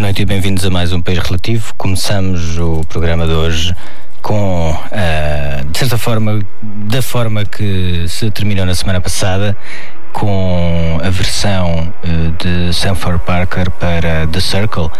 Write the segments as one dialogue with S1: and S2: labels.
S1: noite e bem-vindos a mais um País Relativo. Começamos o programa de hoje com, de certa forma, da forma que se terminou na semana passada, com a versão de Sanford Parker para The Circle,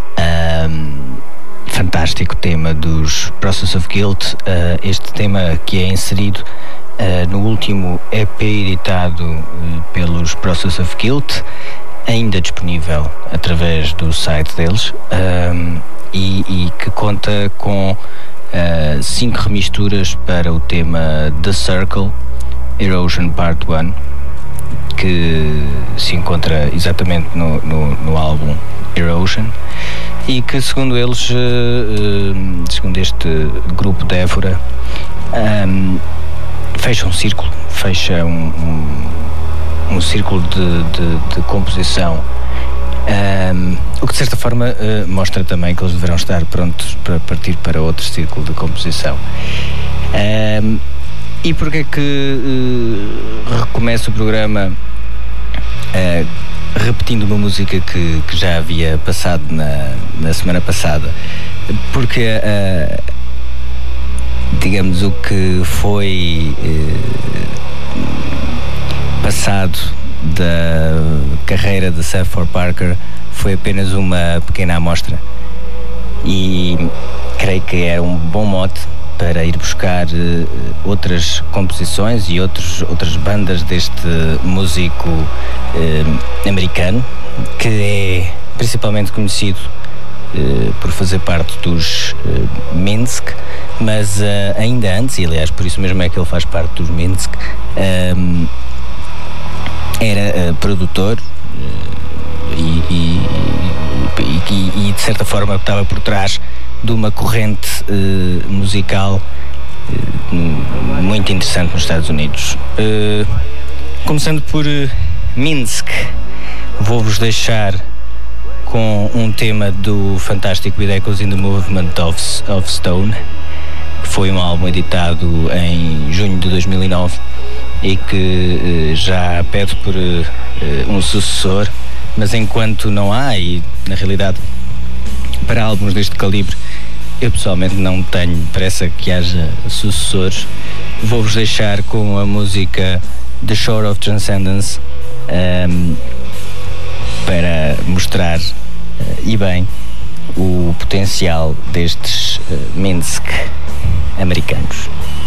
S1: fantástico tema dos Process of Guilt, este tema que é inserido no último EP editado pelos Process of Guilt, ainda disponível através do site deles, e que conta com 5 remisturas para o tema The Circle, Erosion Part 1, que se encontra exatamente no álbum Erosion, e que, segundo eles, segundo este grupo de Évora, fecha um círculo, fecha um círculo de composição, o que de certa forma mostra também que eles deverão estar prontos para partir para outro círculo de composição. E porque é que recomeço o programa repetindo uma música que já havia passado na semana passada? Porque digamos, o que foi passado da carreira de Sanford Parker foi apenas uma pequena amostra, e creio que era um bom mote para ir buscar outras composições e outras bandas deste músico americano, que é principalmente conhecido por fazer parte dos Minsk, mas ainda antes, e aliás por isso mesmo é que ele faz parte dos Minsk, era produtor e de certa forma estava por trás de uma corrente musical muito interessante nos Estados Unidos. Começando por Minsk, vou-vos deixar com um tema do fantástico With Echoes in the Movement of Stone, que foi um álbum editado em junho de 2009 e que já pede por um sucessor, mas enquanto não há, e na realidade para álbuns deste calibre eu pessoalmente não tenho pressa que haja sucessores, vou-vos deixar com a música The Shore of Transcendence, para mostrar e bem o potencial destes Minsk americanos.